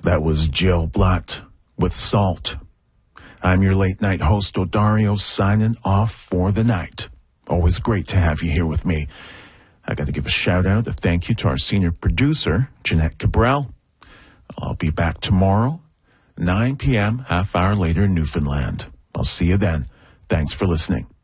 That was Jill Blatt with Salt. I'm your late night host, Odario, signing off for the night. Always great to have you here with me. I got to give a shout out, a thank you to our senior producer, Jeanette Cabral. I'll be back tomorrow, 9 p.m., half hour later in Newfoundland. I'll see you then. Thanks for listening.